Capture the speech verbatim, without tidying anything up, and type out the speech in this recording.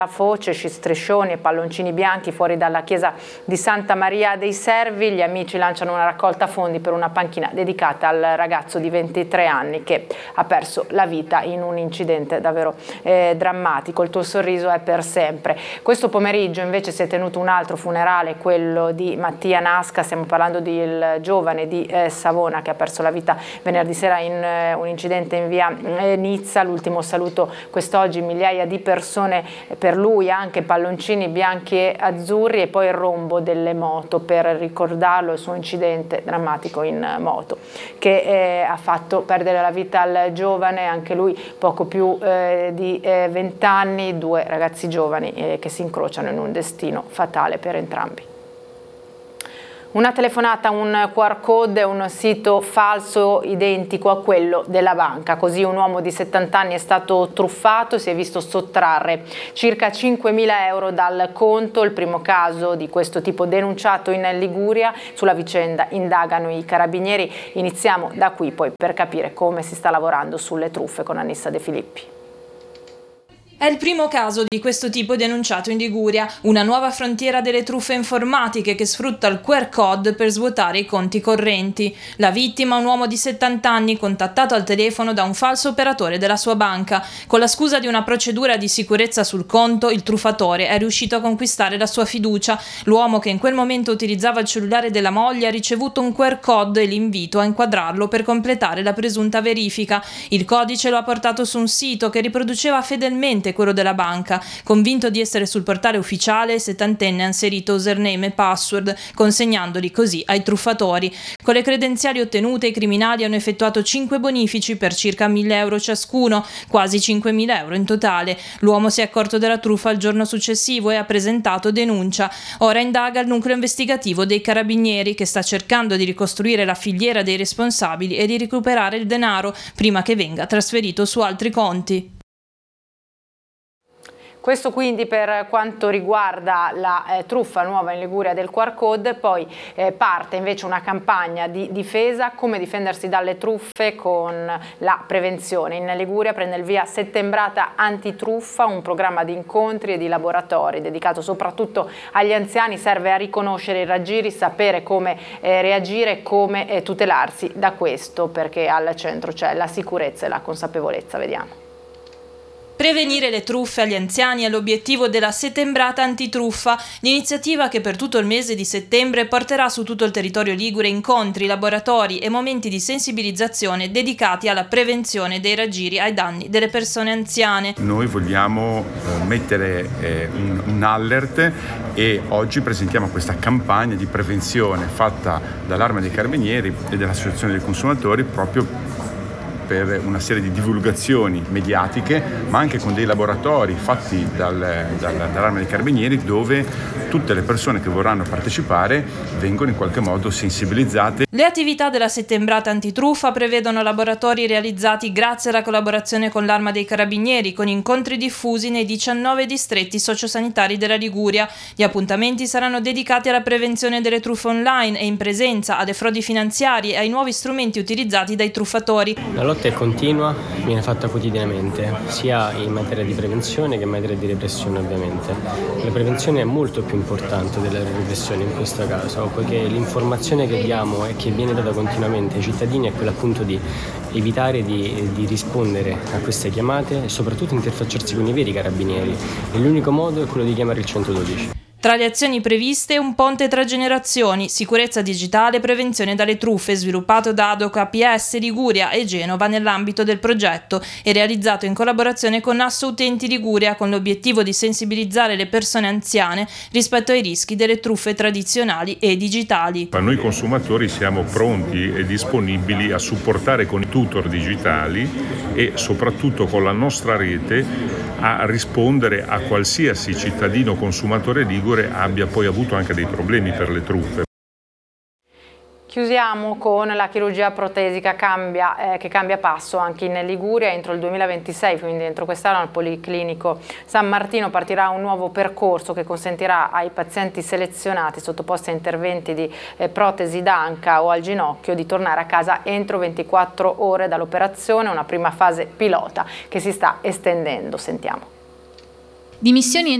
Foce, striscioni e palloncini bianchi fuori dalla chiesa di Santa Maria dei Servi. Gli amici lanciano una raccolta fondi per una panchina dedicata al ragazzo di ventitré anni che ha perso la vita in un incidente davvero eh, drammatico. Il tuo sorriso è per sempre. Questo pomeriggio invece si è tenuto un altro funerale, quello di Mattia Nasca. Stiamo parlando del giovane di eh, Savona che ha perso la vita venerdì sera in eh, un incidente in via eh, Nizza. L'ultimo saluto quest'oggi, migliaia di persone per Per lui anche palloncini bianchi e azzurri e poi il rombo delle moto per ricordarlo, il suo incidente drammatico in moto che eh, ha fatto perdere la vita al giovane, anche lui poco più eh, di venti anni, due ragazzi giovani eh, che si incrociano in un destino fatale per entrambi. Una telefonata, un Q R code e un sito falso identico a quello della banca. Così un uomo di settanta anni è stato truffato e si è visto sottrarre circa cinquemila euro dal conto. Il primo caso di questo tipo denunciato in Liguria. Sulla vicenda indagano i carabinieri. Iniziamo da qui poi per capire come si sta lavorando sulle truffe con Annissa De Filippi. È il primo caso di questo tipo denunciato in Liguria, una nuova frontiera delle truffe informatiche che sfrutta il Q R code per svuotare i conti correnti. La vittima, un uomo di settanta anni contattato al telefono da un falso operatore della sua banca. Con la scusa di una procedura di sicurezza sul conto, il truffatore è riuscito a conquistare la sua fiducia. L'uomo, che in quel momento utilizzava il cellulare della moglie, ha ricevuto un Q R code e l'invito a inquadrarlo per completare la presunta verifica. Il codice lo ha portato su un sito che riproduceva fedelmente quello della banca. Convinto di essere sul portale ufficiale, il settantenne ha inserito username e password, consegnandoli così ai truffatori. Con le credenziali ottenute, i criminali hanno effettuato cinque bonifici per circa mille euro ciascuno, quasi cinquemila euro in totale. L'uomo si è accorto della truffa il giorno successivo e ha presentato denuncia. Ora indaga il nucleo investigativo dei carabinieri, che sta cercando di ricostruire la filiera dei responsabili e di recuperare il denaro prima che venga trasferito su altri conti. Questo quindi per quanto riguarda la eh, truffa nuova in Liguria del Q R code. Poi eh, parte invece una campagna di difesa, come difendersi dalle truffe con la prevenzione. In Liguria prende il via Settembrata Antitruffa, un programma di incontri e di laboratori dedicato soprattutto agli anziani. Serve a riconoscere i raggiri, sapere come eh, reagire, come eh, tutelarsi da questo, perché al centro c'è la sicurezza e la consapevolezza. Vediamo. Prevenire le truffe agli anziani è l'obiettivo della Settembrata Antitruffa, l'iniziativa che per tutto il mese di settembre porterà su tutto il territorio ligure incontri, laboratori e momenti di sensibilizzazione dedicati alla prevenzione dei raggiri ai danni delle persone anziane. Noi vogliamo eh, mettere eh, un, un alert e oggi presentiamo questa campagna di prevenzione fatta dall'Arma dei Carabinieri e dell'Associazione dei Consumatori proprio per una serie di divulgazioni mediatiche, ma anche con dei laboratori fatti dal, dal, dall'Arma dei Carabinieri, dove tutte le persone che vorranno partecipare vengono in qualche modo sensibilizzate. Le attività della Settembrata Antitruffa prevedono laboratori realizzati grazie alla collaborazione con l'Arma dei Carabinieri, con incontri diffusi nei diciannove distretti sociosanitari della Liguria. Gli appuntamenti saranno dedicati alla prevenzione delle truffe online e in presenza, alle frodi finanziarie e ai nuovi strumenti utilizzati dai truffatori. La lotta è continua, viene fatta quotidianamente, sia in materia di prevenzione che in materia di repressione ovviamente. La prevenzione è molto più importante della repressione in questo caso, poiché l'informazione che diamo e che viene data continuamente ai cittadini è quella appunto di evitare di, di rispondere a queste chiamate e soprattutto interfacciarsi con i veri carabinieri. E l'unico modo è quello di chiamare il centododici. Tra le azioni previste, un ponte tra generazioni, sicurezza digitale e prevenzione dalle truffe, sviluppato da Ad Hoc A P S Liguria e Genova nell'ambito del progetto e realizzato in collaborazione con Asso Utenti Liguria, con l'obiettivo di sensibilizzare le persone anziane rispetto ai rischi delle truffe tradizionali e digitali. Ma noi consumatori siamo pronti e disponibili a supportare con i tutor digitali e soprattutto con la nostra rete a rispondere a qualsiasi cittadino consumatore ligure abbia poi avuto anche dei problemi per le truffe. Chiusiamo con la chirurgia protesica cambia, eh, che cambia passo anche in Liguria. Entro il duemilaventisei, quindi entro quest'anno, al Policlinico San Martino partirà un nuovo percorso che consentirà ai pazienti selezionati sottoposti a interventi di eh, protesi d'anca o al ginocchio di tornare a casa entro ventiquattro ore dall'operazione, una prima fase pilota che si sta estendendo. Sentiamo. Dimissioni